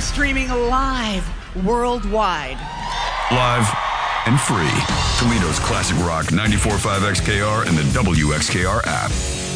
streaming live worldwide. Live and free. Toledo's classic rock 94.5 XKR and the WXKR app.